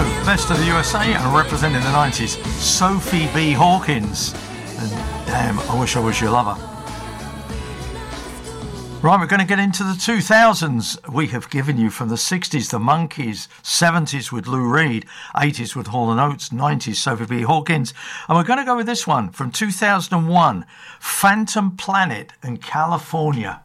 Best of the USA, and representing the 90s, Sophie B. Hawkins. And damn, I wish I was your lover. Right, we're going to get into the 2000s. We have given you from the 60s, the Monkees, 70s with Lou Reed, 80s with Hall & Oates, 90s Sophie B. Hawkins. And we're going to go with this one from 2001, Phantom Planet and California.